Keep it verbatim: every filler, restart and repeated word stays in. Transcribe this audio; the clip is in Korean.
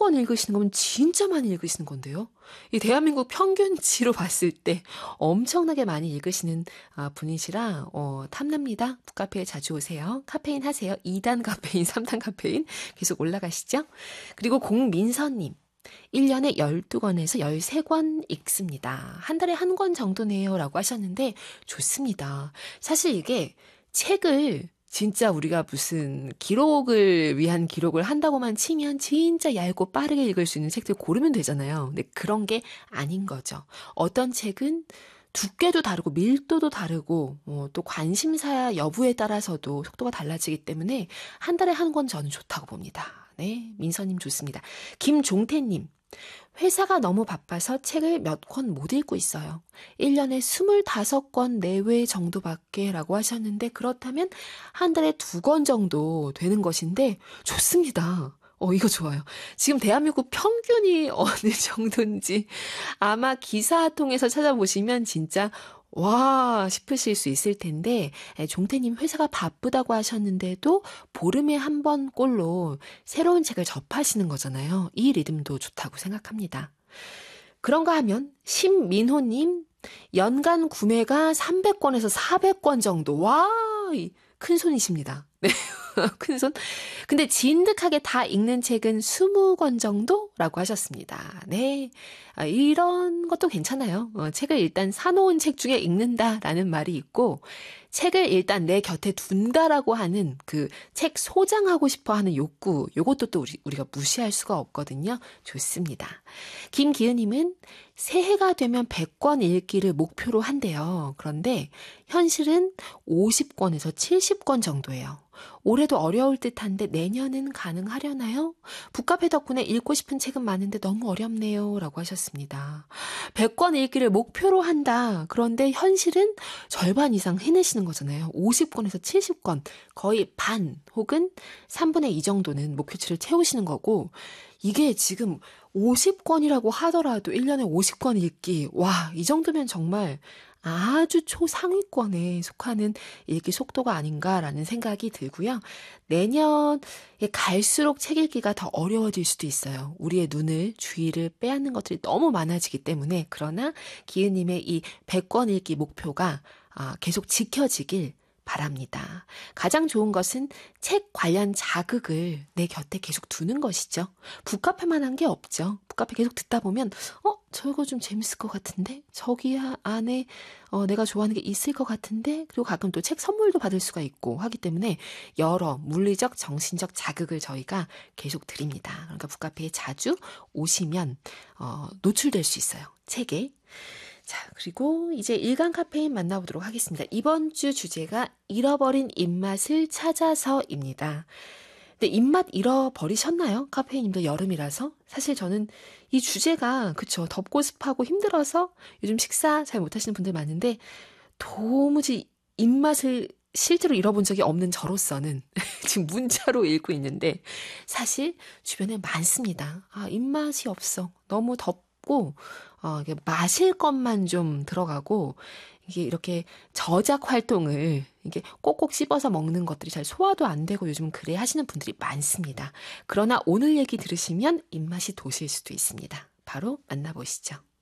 권 읽으시는 거면 진짜 많이 읽으시는 건데요. 이 대한민국 평균치로 봤을 때 엄청나게 많이 읽으시는 분이시라 어, 탐납니다. 북카페에 자주 오세요. 카페인 하세요. 이 단 카페인, 삼 단 카페인 계속 올라가시죠. 그리고 공민서님. 일 년에 열두 권에서 열세 권 읽습니다. 한 달에 한 권 정도네요 라고 하셨는데 좋습니다. 사실 이게 책을 진짜 우리가 무슨 기록을 위한 기록을 한다고만 치면 진짜 얇고 빠르게 읽을 수 있는 책들 고르면 되잖아요. 근데 그런 게 아닌 거죠. 어떤 책은 두께도 다르고 밀도도 다르고 어, 또 관심사 여부에 따라서도 속도가 달라지기 때문에 한 달에 한 권 저는 좋다고 봅니다. 네, 민서님 좋습니다. 김종태님. 회사가 너무 바빠서 책을 몇 권 못 읽고 있어요. 일 년에 스물다섯 권 내외 정도밖에 라고 하셨는데 그렇다면 한 달에 두 권 정도 되는 것인데 좋습니다. 어, 이거 좋아요. 지금 대한민국 평균이 어느 정도인지 아마 기사 통해서 찾아보시면 진짜 와 싶으실 수 있을 텐데 종태님 회사가 바쁘다고 하셨는데도 보름에 한 번 꼴로 새로운 책을 접하시는 거잖아요. 이 리듬도 좋다고 생각합니다. 그런가 하면 신민호님 연간 구매가 삼백 권에서 사백 권 정도. 와, 큰 손이십니다. 네. 큰 손. 근데 진득하게 다 읽는 책은 이십 권 정도라고 하셨습니다. 네. 아, 이런 것도 괜찮아요. 어, 책을 일단 사놓은 책 중에 읽는다라는 말이 있고, 책을 일단 내 곁에 둔다라고 하는 그 책 소장하고 싶어 하는 욕구, 요것도 또 우리, 우리가 무시할 수가 없거든요. 좋습니다. 김기은님은 새해가 되면 백 권 읽기를 목표로 한대요. 그런데 현실은 오십 권에서 칠십 권 정도예요. 올해도 어려울 듯한데 내년은 가능하려나요? 북카페 덕분에 읽고 싶은 책은 많은데 너무 어렵네요. 라고 하셨습니다. 백 권 읽기를 목표로 한다. 그런데 현실은 절반 이상 해내시는 거잖아요. 오십 권에서 칠십 권. 거의 반 혹은 삼분의 이 정도는 목표치를 채우시는 거고 이게 지금 오십 권이라고 하더라도 일 년에 오십 권 읽기. 와, 이 정도면 정말 아주 초상위권에 속하는 읽기 속도가 아닌가라는 생각이 들고요. 내년에 갈수록 책 읽기가 더 어려워질 수도 있어요. 우리의 눈을, 주의를 빼앗는 것들이 너무 많아지기 때문에. 그러나 기은님의 이 백 권 읽기 목표가 계속 지켜지길 바랍니다. 가장 좋은 것은 책 관련 자극을 내 곁에 계속 두는 것이죠. 북카페만 한 게 없죠. 북카페 계속 듣다 보면 어? 저거 좀 재밌을 것 같은데? 저기 안에 어, 내가 좋아하는 게 있을 것 같은데? 그리고 가끔 또 책 선물도 받을 수가 있고 하기 때문에 여러 물리적, 정신적 자극을 저희가 계속 드립니다. 그러니까 북카페에 자주 오시면 어, 노출될 수 있어요. 책에. 자, 그리고 이제 일간 카페인 만나보도록 하겠습니다. 이번 주 주제가 잃어버린 입맛을 찾아서입니다. 근데 입맛 잃어버리셨나요? 카페인님도 여름이라서? 사실 저는 이 주제가 그쵸 덥고 습하고 힘들어서 요즘 식사 잘 못하시는 분들 많은데 도무지 입맛을 실제로 잃어본 적이 없는 저로서는 지금 문자로 읽고 있는데 사실 주변에 많습니다. 아, 입맛이 없어. 너무 덥 고 어, 이게 마실 것만 좀 들어가고 이게 이렇게 저작 활동을 이게 꼭꼭 씹어서 먹는 것들이 잘 소화도 안 되고 요즘은 그래 하시는 분들이 많습니다. 그러나 오늘 얘기 들으시면 입맛이 도실 수도 있습니다. 바로 만나보시죠.